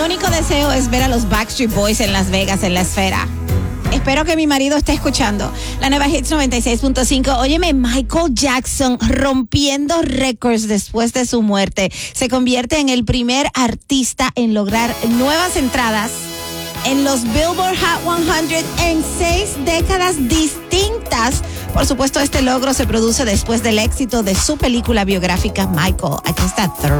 único deseo es ver a los Backstreet Boys en Las Vegas, en la esfera. Espero que mi marido esté escuchando. La nueva Hits 96.5. Óyeme, Michael Jackson rompiendo récords después de su muerte. Se convierte en el primer artista en lograr nuevas entradas en los Billboard Hot 100 en 6 décadas distintas. Por supuesto, este logro se produce después del éxito de su película biográfica Michael. Aquí está